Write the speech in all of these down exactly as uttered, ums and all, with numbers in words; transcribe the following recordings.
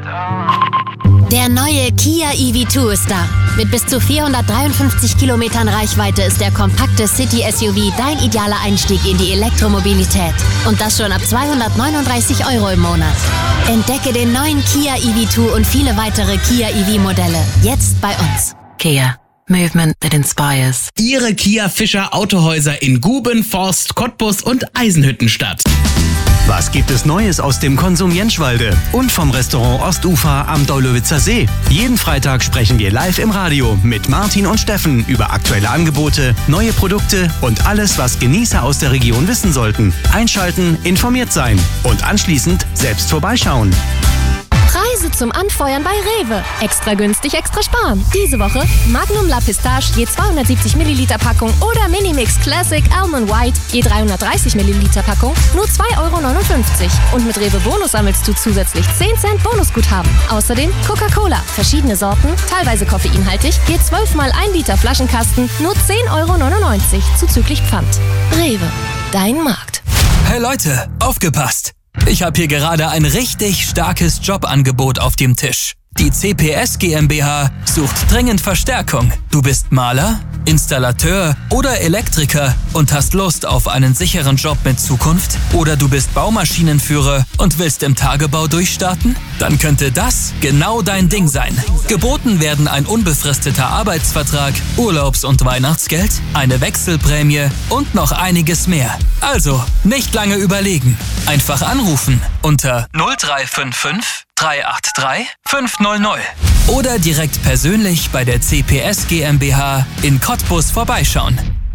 Der neue Kia E V zwei ist da. Mit bis zu vierhundertdreiundfünfzig Kilometern Reichweite ist der kompakte City-S U V dein idealer Einstieg in die Elektromobilität. Und das schon ab zweihundertneununddreißig Euro im Monat. Entdecke den neuen Kia E V zwei und viele weitere Kia E V-Modelle jetzt bei uns. Kia. Movement that inspires. Ihre Kia Fischer Autohäuser in Guben, Forst, Cottbus und Eisenhüttenstadt. Was gibt es Neues aus dem Konsum Jenschwalde und vom Restaurant Ostufer am Daulowitzer See? Jeden Freitag sprechen wir live im Radio mit Martin und Steffen über aktuelle Angebote, neue Produkte und alles, was Genießer aus der Region wissen sollten. Einschalten, informiert sein und anschließend selbst vorbeischauen. Preise zum Anfeuern bei Rewe. Extra günstig, extra sparen. Diese Woche Magnum La Pistache je zweihundertsiebzig Milliliter Packung oder Minimix Classic Almond White je dreihundertdreißig Milliliter Packung nur zwei Euro neunundfünfzig. Und mit Rewe Bonus sammelst du zusätzlich zehn Cent Bonusguthaben. Außerdem Coca-Cola, verschiedene Sorten, teilweise koffeinhaltig, je zwölf mal ein Liter Flaschenkasten nur zehn Euro neunundneunzig zuzüglich Pfand. Rewe, dein Markt. Hey Leute, aufgepasst! Ich habe hier gerade ein richtig starkes Jobangebot auf dem Tisch. Die C P S GmbH sucht dringend Verstärkung. Du bist Maler, Installateur oder Elektriker und hast Lust auf einen sicheren Job mit Zukunft? Oder du bist Baumaschinenführer und willst im Tagebau durchstarten? Dann könnte das genau dein Ding sein. Geboten werden ein unbefristeter Arbeitsvertrag, Urlaubs- und Weihnachtsgeld, eine Wechselprämie und noch einiges mehr. Also, nicht lange überlegen. Einfach anrufen unter null drei fünf fünf drei acht drei fünf null null oder direkt persönlich bei der C P S GmbH in Cottbus vorbeischauen.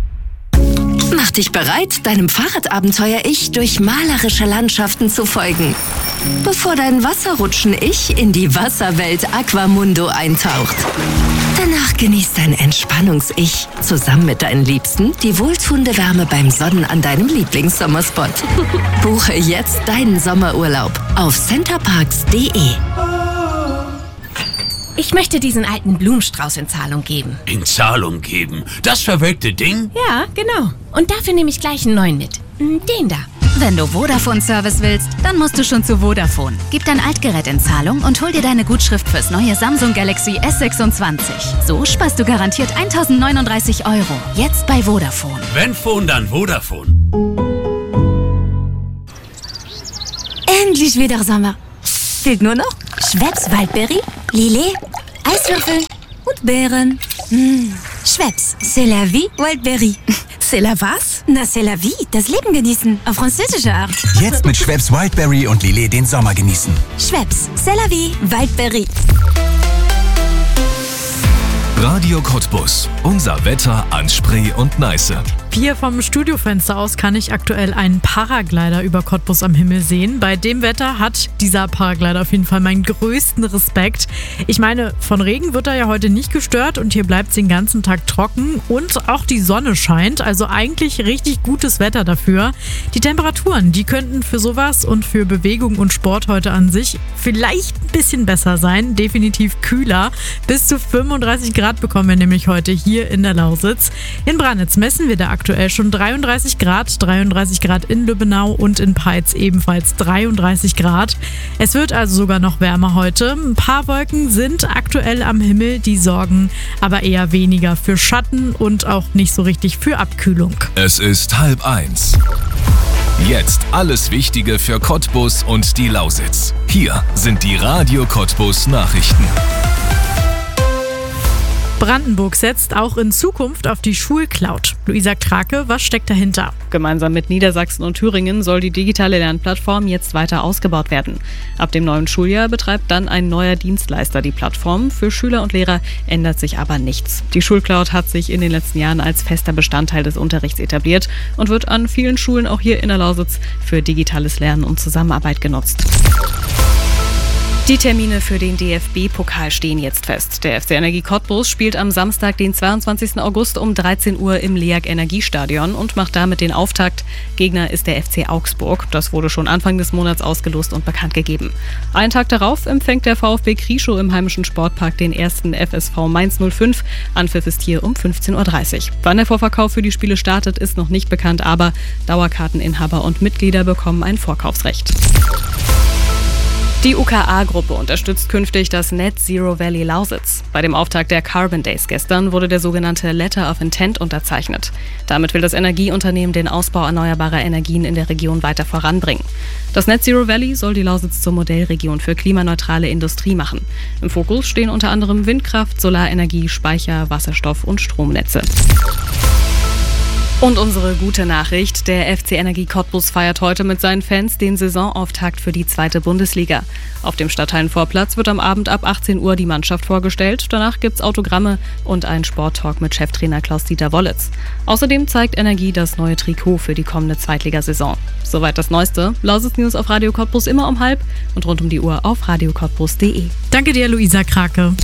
Mach dich bereit, deinem Fahrradabenteuer-Ich durch malerische Landschaften zu folgen. Bevor dein Wasserrutschen-Ich in die Wasserwelt Aquamundo eintaucht. Danach genießt dein Entspannungs-Ich zusammen mit deinen Liebsten die wohltuende Wärme beim Sonnen an deinem Lieblingssommerspot. Buche jetzt deinen Sommerurlaub auf centerparks punkt de. Ich möchte diesen alten Blumenstrauß in Zahlung geben. In Zahlung geben? Das verwelkte Ding? Ja, genau. Und dafür nehme ich gleich einen neuen mit. Den da. Wenn du Vodafone-Service willst, dann musst du schon zu Vodafone. Gib dein Altgerät in Zahlung und hol dir deine Gutschrift fürs neue Samsung Galaxy S sechsundzwanzig. So sparst du garantiert eintausendneununddreißig Euro. Jetzt bei Vodafone. Wenn Phone, dann Vodafone. Endlich wieder Sommer. Fehlt nur noch Schweppes Waldberry, Lillet, Eiswürfel und Beeren. Mmh. Schweppes, c'est la vie, Waldberry. C'est la was? Na, c'est la vie, das Leben genießen, auf französische Art. Jetzt mit Schweppes Wildberry und Lillet den Sommer genießen. Schweppes, c'est la vie, Waldberry. Radio Cottbus. Unser Wetter an Spree und Neiße. Hier vom Studiofenster aus kann ich aktuell einen Paraglider über Cottbus am Himmel sehen. Bei dem Wetter hat dieser Paraglider auf jeden Fall meinen größten Respekt. Ich meine, von Regen wird er ja heute nicht gestört und hier bleibt es den ganzen Tag trocken und auch die Sonne scheint. Also eigentlich richtig gutes Wetter dafür. Die Temperaturen, die könnten für sowas und für Bewegung und Sport heute an sich vielleicht ein bisschen besser sein. Definitiv kühler. Bis zu fünfunddreißig Grad bekommen wir nämlich heute hier in der Lausitz. In Brannitz messen wir da aktuell schon dreiunddreißig Grad, dreiunddreißig Grad in Lübbenau und in Peitz ebenfalls dreiunddreißig Grad. Es wird also sogar noch wärmer heute. Ein paar Wolken sind aktuell am Himmel, die sorgen aber eher weniger für Schatten und auch nicht so richtig für Abkühlung. Es ist halb eins. Jetzt alles Wichtige für Cottbus und die Lausitz. Hier sind die Radio Cottbus Nachrichten. Brandenburg setzt auch in Zukunft auf die Schulcloud. Luisa Krake, was steckt dahinter? Gemeinsam mit Niedersachsen und Thüringen soll die digitale Lernplattform jetzt weiter ausgebaut werden. Ab dem neuen Schuljahr betreibt dann ein neuer Dienstleister die Plattform. Für Schüler und Lehrer ändert sich aber nichts. Die Schulcloud hat sich in den letzten Jahren als fester Bestandteil des Unterrichts etabliert und wird an vielen Schulen auch hier in der Lausitz für digitales Lernen und Zusammenarbeit genutzt. Die Termine für den D F B-Pokal stehen jetzt fest. Der F C Energie Cottbus spielt am Samstag, den zweiundzwanzigsten August um dreizehn Uhr im LEAG Energiestadion und macht damit den Auftakt. Gegner ist der F C Augsburg. Das wurde schon Anfang des Monats ausgelost und bekannt gegeben. Einen Tag darauf empfängt der VfB Krieschow im heimischen Sportpark den ersten F S V Mainz null fünf. Anpfiff ist hier um fünfzehn Uhr dreißig. Wann der Vorverkauf für die Spiele startet, ist noch nicht bekannt, aber Dauerkarteninhaber und Mitglieder bekommen ein Vorkaufsrecht. Die U K A-Gruppe unterstützt künftig das Net Zero Valley Lausitz. Bei dem Auftakt der Carbon Days gestern wurde der sogenannte Letter of Intent unterzeichnet. Damit will das Energieunternehmen den Ausbau erneuerbarer Energien in der Region weiter voranbringen. Das Net Zero Valley soll die Lausitz zur Modellregion für klimaneutrale Industrie machen. Im Fokus stehen unter anderem Windkraft, Solarenergie, Speicher, Wasserstoff und Stromnetze. Und unsere gute Nachricht, der F C Energie Cottbus feiert heute mit seinen Fans den Saisonauftakt für die zweite Bundesliga. Auf dem Stadthallenvorplatz wird am Abend ab achtzehn Uhr die Mannschaft vorgestellt. Danach gibt's Autogramme und einen Sporttalk mit Cheftrainer Klaus-Dieter Wollitz. Außerdem zeigt Energie das neue Trikot für die kommende Zweitligasaison. Soweit das Neueste. Lausitz News auf Radio Cottbus immer um halb und rund um die Uhr auf radio cottbus punkt de. Danke dir, Luisa Krake.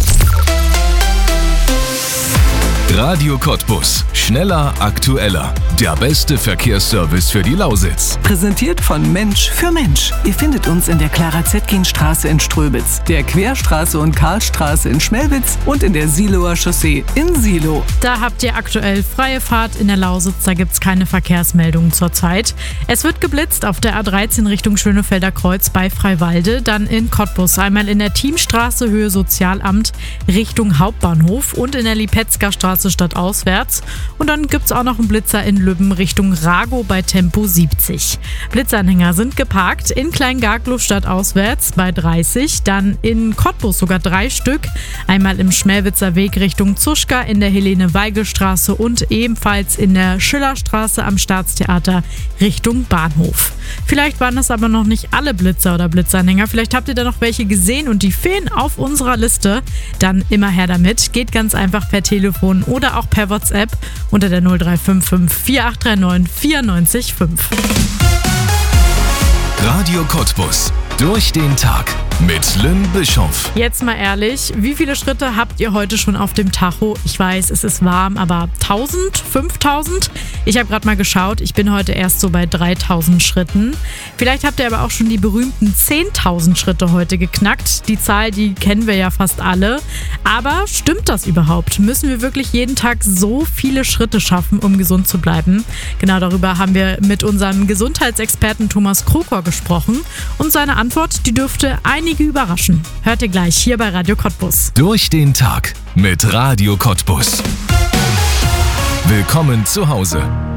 Radio Cottbus. Schneller, aktueller. Der beste Verkehrsservice für die Lausitz. Präsentiert von Mensch für Mensch. Ihr findet uns in der Clara-Zetkin-Straße in Ströbitz, der Querstraße und Karlstraße in Schmelwitz und in der Siloer Chaussee in Silo. Da habt ihr aktuell freie Fahrt in der Lausitz. Da gibt es keine Verkehrsmeldungen zurzeit. Es wird geblitzt auf der A dreizehn Richtung Schönefelder Kreuz bei Freiwalde. Dann in Cottbus einmal in der Thiemstraße Höhe Sozialamt Richtung Hauptbahnhof und in der Lipetzger Straße stadtauswärts. Und dann gibt es auch noch einen Blitzer in Lübben Richtung Rago bei Tempo siebzig. Blitzanhänger sind geparkt in Kleingarglow stadtauswärts bei dreißig, dann in Cottbus sogar drei Stück. Einmal im Schmelwitzer Weg Richtung Zuschka in der Helene-Weigel-Straße und ebenfalls in der Schillerstraße am Staatstheater Richtung Bahnhof. Vielleicht waren das aber noch nicht alle Blitzer oder Blitzanhänger. Vielleicht habt ihr da noch welche gesehen und die fehlen auf unserer Liste. Dann immer her damit. Geht ganz einfach per Telefon oder auch per WhatsApp unter der null drei fünf fünf vier acht drei neun vier neun fünf. Radio Cottbus. Durch den Tag mit Lynn Bischoff. Jetzt mal ehrlich, wie viele Schritte habt ihr heute schon auf dem Tacho? Ich weiß, es ist warm, aber tausend, fünftausend? Ich habe gerade mal geschaut, ich bin heute erst so bei dreitausend Schritten. Vielleicht habt ihr aber auch schon die berühmten zehntausend Schritte heute geknackt. Die Zahl, die kennen wir ja fast alle. Aber stimmt das überhaupt? Müssen wir wirklich jeden Tag so viele Schritte schaffen, um gesund zu bleiben? Genau darüber haben wir mit unserem Gesundheitsexperten Thomas Krokor gesprochen. Und seine Antwort, die dürfte einige überraschen. Hört ihr gleich hier bei Radio Cottbus. Durch den Tag mit Radio Cottbus. Willkommen zu Hause.